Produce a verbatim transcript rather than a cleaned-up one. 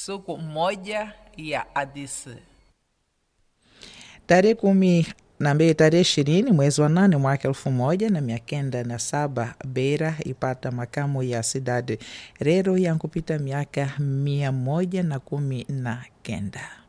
siku moja ya Addis. Tarehe kumi na mbili tarehe ishirini mwezi wa nane mwaka elfu moja na mia kenda na saba Beira ipata makamu ya sidadi rero yankupita miaka mia moja na kumi na kenda.